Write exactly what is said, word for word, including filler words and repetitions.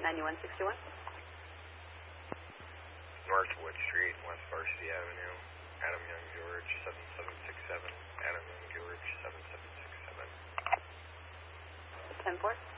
ninety-one sixty-one. North Wood Street, West Varsity Avenue, Adam Young George, seven seven six seven, Adam Young George, seven seven six seven. ten four.